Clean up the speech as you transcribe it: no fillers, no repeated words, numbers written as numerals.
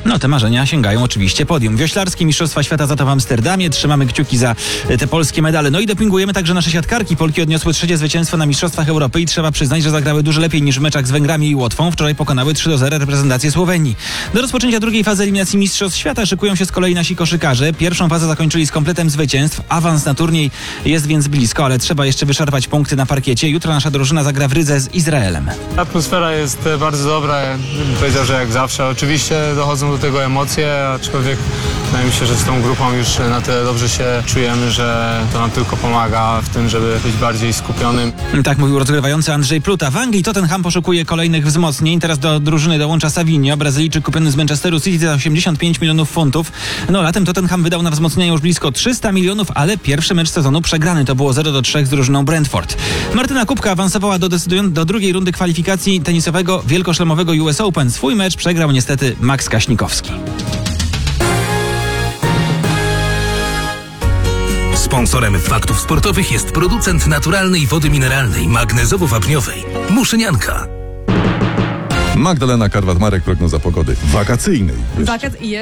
No, te marzenia sięgają oczywiście podium. Wioślarskie Mistrzostwa Świata za to w Amsterdamie. Trzymamy kciuki za te polskie medale. No i dopingujemy także nasze siatkarki. Polki odniosły 3. zwycięstwo na Mistrzostwach Europy i trzeba przyznać, że zagrały dużo lepiej niż w meczach z Węgrami i Łotwą. Wczoraj pokonały 3-0 reprezentację Słowenii. Do rozpoczęcia drugiej fazy eliminacji Mistrzostw Świata szykują się z kolei nasi koszykarze. Pierwszą fazę zakończyli z kompletem zwycięstw. Awans na turniej jest więc blisko, ale trzeba jeszcze wyszarpać punkty na parkiecie. Jutro nasza drużyna zagra w Rydze z Izraelem. Atmosfera jest bardzo dobra. Bym powiedział, że jak zawsze. Oczywiście dochodzą do tego emocje, aczkolwiek wydaje mi się, że z tą grupą już na tyle dobrze się czujemy, że to nam tylko pomaga w tym, żeby być bardziej skupionym. Tak mówił rozgrywający Andrzej Pluta. W Anglii Tottenham poszukuje kolejnych wzmocnień. Teraz do drużyny dołącza Savinho, Brazylijczyk kupiony z Manchesteru City za 85 milionów funtów. No latem Tottenham wydał na wzmocnienia już blisko 300 milionów, ale pierwszy mecz sezonu przegrany. To było 0-3 z drużyną Brentford. Martyna Kubka awansowała do drugiej rundy kwalifikacji tenisowego wielkoszlemowego US Open. Swój mecz przegrał niestety Max Kaśnikowski. Sponsorem Faktów Sportowych jest producent naturalnej wody mineralnej, magnezowo-wapniowej Muszynianka. Magdalena Karwat-Marek, prognoza pogody wakacyjnej.